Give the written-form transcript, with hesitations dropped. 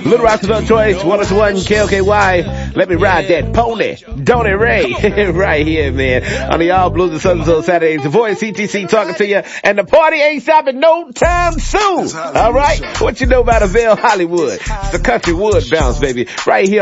Little Rockers on Choice, 101 KOKY. Let me ride that pony. Donnie Ray. Right here, man. On the All Blues and Southern Soul Saturdays. The voice CTC talking to you. And the party ain't stopping no time soon. All right? What you know about Avell Hollywood? It's the country wood bounce, baby. Right here.